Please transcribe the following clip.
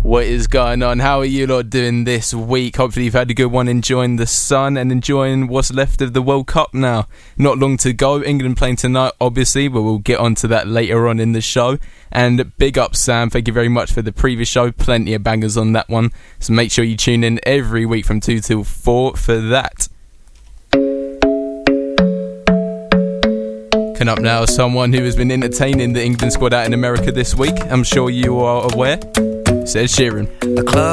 What is going on? How are you lot doing this week? Hopefully you've had a good one, enjoying the sun and enjoying what's left of the World Cup now. Not long to go. England playing tonight, obviously, but we'll get onto that later on in the show. And big up, Sam. Thank you very much for the previous show. Plenty of bangers on that one. So make sure you tune in every week from 2 till 4 for that. Up now, someone who has been entertaining the England squad out in America this week. I'm sure you are aware. It's Ed Sheeran.